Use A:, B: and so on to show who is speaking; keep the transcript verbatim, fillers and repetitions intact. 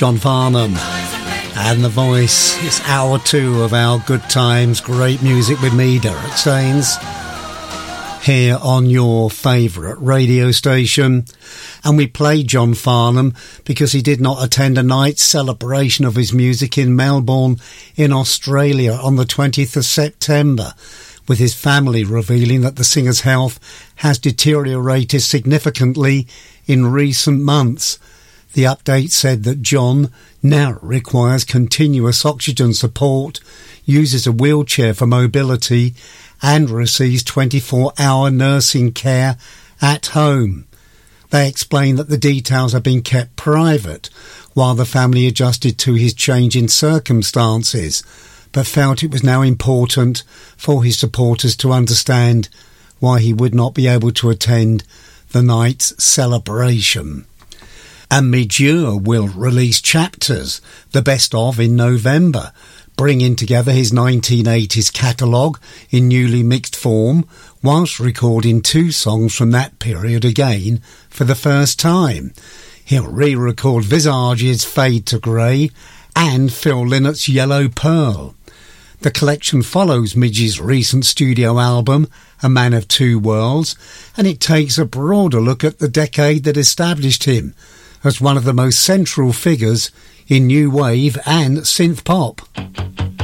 A: John Farnham and the voice. It's hour two of our good times, great music with me, Derek Staines, here on your favourite radio station. And we played John Farnham because he did not attend a night's celebration of his music in Melbourne in Australia on the twentieth of September, with his family revealing that the singer's health has deteriorated significantly in recent months. The update said that John now requires continuous oxygen support, uses a wheelchair for mobility, and receives twenty-four hour nursing care at home. They explained that the details have been kept private while the family adjusted to his change in circumstances, but felt it was now important for his supporters to understand why he would not be able to attend the night's celebration. And Midure will release Chapters, the best of, in November, bringing together his nineteen eighties catalogue in newly mixed form, whilst recording two songs from that period again for the first time. He'll re-record Visage's Fade to Grey and Phil Lynnott's Yellow Pearl. The collection follows Midge's recent studio album, A Man of Two Worlds, and it takes a broader look at the decade that established him as one of the most central figures in new wave and synth pop.